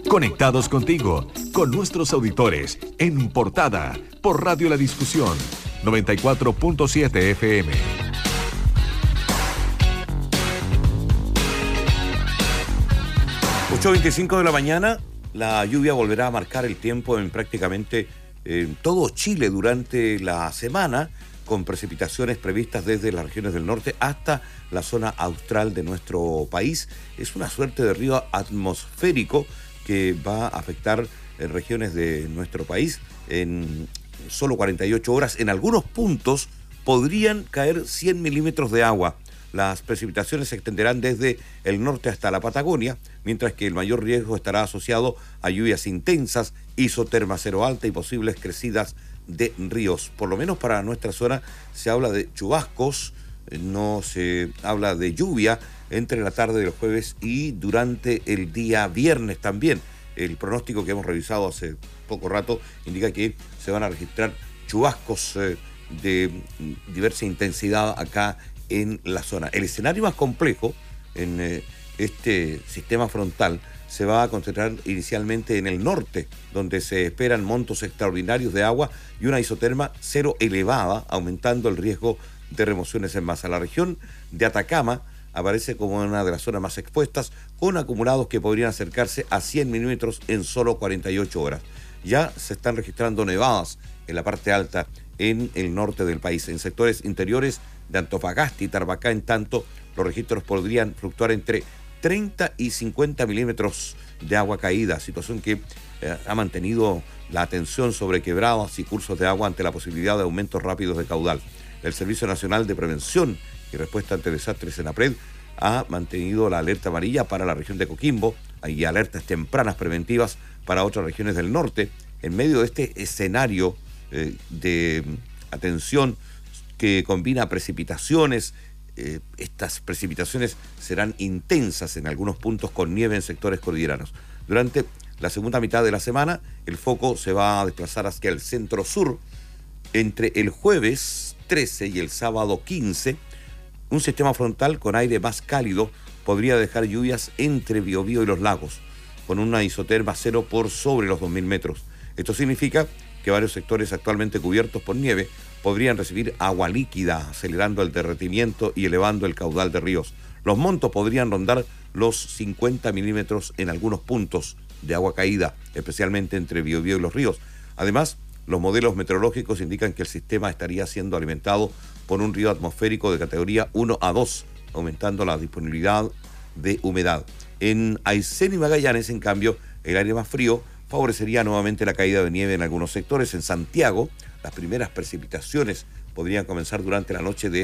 Conectados contigo, con nuestros auditores, en Portada, por Radio La Discusión, 94.7 FM. 8:25 de la mañana, la lluvia volverá a marcar el tiempo en prácticamente todo Chile durante la semana, con precipitaciones previstas desde las regiones del norte hasta la zona austral de nuestro país. Es una suerte de río atmosférico que va a afectar regiones de nuestro país en solo 48 horas. En algunos puntos podrían caer 100 milímetros de agua. Las precipitaciones se extenderán desde el norte hasta la Patagonia, mientras que el mayor riesgo estará asociado a lluvias intensas, isoterma cero alta y posibles crecidas de ríos. Por lo menos para nuestra zona se habla de chubascos, no se habla de lluvia entre la tarde del jueves y durante el día viernes también. El pronóstico que hemos revisado hace poco rato indica que se van a registrar chubascos de diversa intensidad acá en la zona. El escenario más complejo en este sistema frontal se va a concentrar inicialmente en el norte, donde se esperan montos extraordinarios de agua y una isoterma cero elevada, aumentando el riesgo de remociones en masa. La región de Atacama aparece como una de las zonas más expuestas, con acumulados que podrían acercarse a 100 milímetros en solo 48 horas. Ya se están registrando nevadas en la parte alta en el norte del país. En sectores interiores de Antofagasta y Tarapacá, en tanto, los registros podrían fluctuar entre 30 y 50 milímetros de agua caída, situación que ha mantenido la atención sobre quebradas y cursos de agua ante la posibilidad de aumentos rápidos de caudal. El Servicio Nacional de Prevención y Respuesta ante Desastres, SENAPRED, ha mantenido la alerta amarilla para la región de Coquimbo y alertas tempranas preventivas para otras regiones del norte, en medio de este escenario de atención que combina precipitaciones. Estas precipitaciones serán intensas en algunos puntos, con nieve en sectores cordilleranos. Durante la segunda mitad de la semana, el foco se va a desplazar hacia el centro-sur. Entre el jueves 13 y el sábado 15, un sistema frontal con aire más cálido podría dejar lluvias entre Biobío y los lagos, con una isoterma cero por sobre los 2.000 metros. Esto significa que varios sectores actualmente cubiertos por nieve podrían recibir agua líquida, acelerando el derretimiento y elevando el caudal de ríos. Los montos podrían rondar los 50 milímetros en algunos puntos de agua caída, especialmente entre Biobío y los ríos. Además, los modelos meteorológicos indican que el sistema estaría siendo alimentado por un río atmosférico de categoría 1 a 2, aumentando la disponibilidad de humedad. En Aysén y Magallanes, en cambio, el aire más frío favorecería nuevamente la caída de nieve en algunos sectores. En Santiago, las primeras precipitaciones podrían comenzar durante la noche de